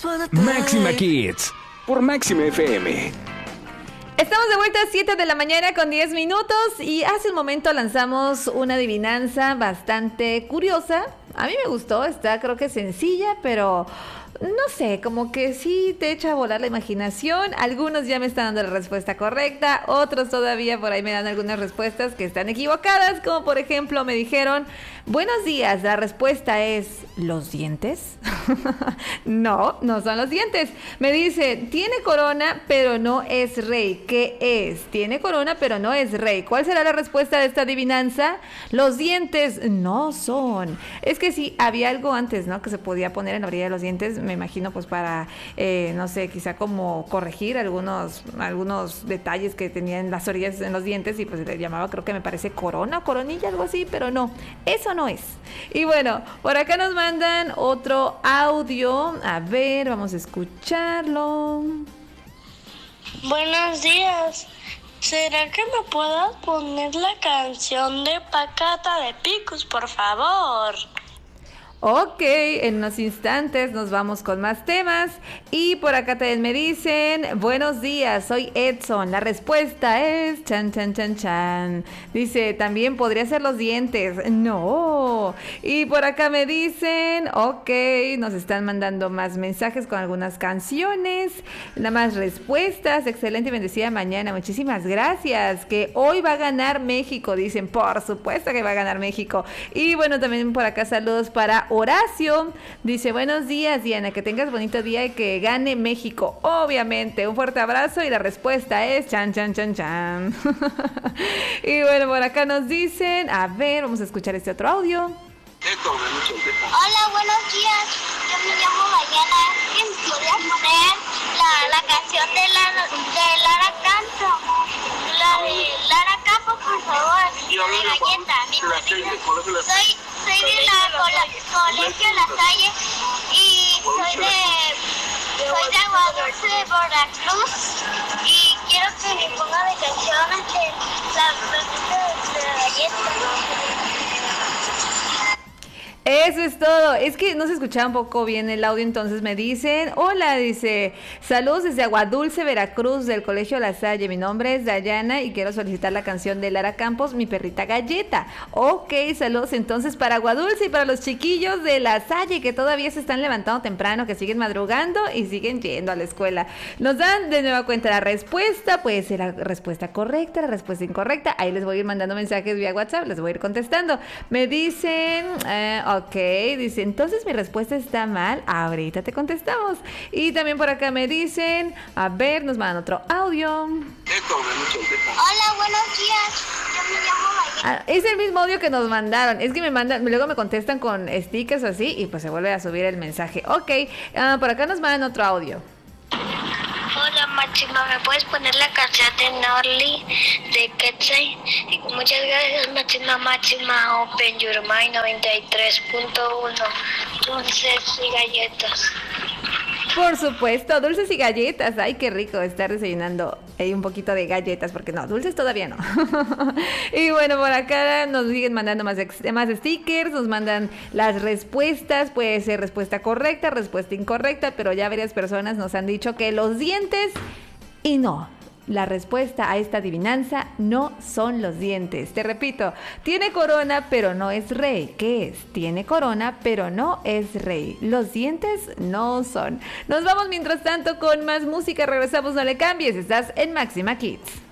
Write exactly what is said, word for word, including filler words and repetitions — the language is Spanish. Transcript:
Máxima Kids por Máxima F M. Estamos de vuelta a siete de la mañana con diez minutos y hace un momento lanzamos una adivinanza bastante curiosa. A mí me gustó, está creo que sencilla, pero no sé, como que sí te echa a volar la imaginación. Algunos ya me están dando la respuesta correcta, otros todavía por ahí me dan algunas respuestas que están equivocadas, como por ejemplo me dijeron, buenos días, la respuesta es ¿los dientes? No, no son los dientes. Me dice, tiene corona pero no es rey. ¿Qué es? Tiene corona pero no es rey. ¿Cuál será la respuesta de esta adivinanza? Los dientes no son. Es que sí, había algo antes, ¿no? Que se podía poner en la orilla de los dientes, me imagino pues para, eh, no sé, quizá como corregir algunos, algunos detalles que tenían las orillas en los dientes y pues le llamaba, creo que me parece corona, coronilla, algo así, pero no, eso no es. Y bueno, por acá nos mandan otro audio, a ver, vamos a escucharlo. Buenos días. ¿Será que me puedas poner la canción de Pacata de Picus, por favor? Ok, en unos instantes nos vamos con más temas. Y por acá también me dicen, buenos días, soy Edson. La respuesta es chan, chan, chan, chan. Dice, también podría ser los dientes. No. Y por acá me dicen, ok, nos están mandando más mensajes con algunas canciones. Nada más respuestas. Excelente y bendecida mañana. Muchísimas gracias. Que hoy va a ganar México. Dicen, por supuesto que va a ganar México. Y bueno, también por acá saludos para Horacio. Dice, buenos días, Diana, que tengas bonito día y que gane México. Obviamente, un fuerte abrazo y la respuesta es chan, chan, chan, chan. Y bueno, por acá nos dicen, a ver, vamos a escuchar este otro audio. Hola, buenos días. Yo me llamo Dayana. ¿Quién podría poner la, la canción de, la, de Lara Canto? La de Lara Campo, por favor. De Galleta. Soy, soy de la Colegio La Salle y soy de, soy de Aguadulce de Veracruz. Y quiero que me ponga de canciones de la de la Galleta. Eso es todo. Es que no se escuchaba un poco bien el audio, entonces me dicen, hola, dice, saludos desde Aguadulce, Veracruz, del Colegio La Salle. Mi nombre es Dayana y quiero solicitar la canción de Lara Campos, Mi Perrita Galleta. Ok, saludos entonces para Aguadulce y para los chiquillos de La Salle que todavía se están levantando temprano, que siguen madrugando y siguen yendo a la escuela. Nos dan de nueva cuenta la respuesta, puede ser la respuesta correcta, la respuesta incorrecta. Ahí les voy a ir mandando mensajes vía WhatsApp, les voy a ir contestando. Me dicen, eh, ok, dice, entonces mi respuesta está mal. Ahorita te contestamos. Y también por acá me dicen, a ver, nos mandan otro audio. Hola, buenos días. Yo me llamo María. Ah, es el mismo audio que nos mandaron. Es que me mandan, luego me contestan con stickers o así y pues se vuelve a subir el mensaje. Ok, uh, por acá nos mandan otro audio. Hola, Máxima, ¿me puedes poner la canción de Norly de Quetzal? Muchas gracias, Máxima, Máxima, Open Your Mind noventa y tres punto uno, dulces y galletas. Por supuesto, dulces y galletas. Ay, qué rico estar desayunando ahí un poquito de galletas, porque no, dulces todavía no. Y bueno, por acá nos siguen mandando más, más stickers, nos mandan las respuestas, puede ser respuesta correcta, respuesta incorrecta, pero ya varias personas nos han dicho que los dientes y no. La respuesta a esta adivinanza no son los dientes. Te repito, tiene corona pero no es rey. ¿Qué es? Tiene corona pero no es rey. Los dientes no son. Nos vamos mientras tanto con más música. Regresamos, no le cambies. Estás en Máxima Kids.